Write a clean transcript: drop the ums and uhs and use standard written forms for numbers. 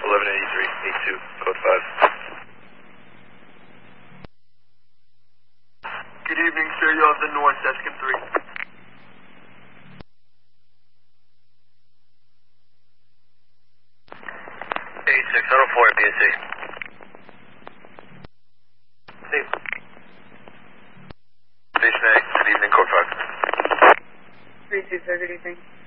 1183, 82, code 5. Good evening, sir. You have the north, Deskin 3. 8604 PSC. Station A, good evening, code 5. 3-2, sir, good evening.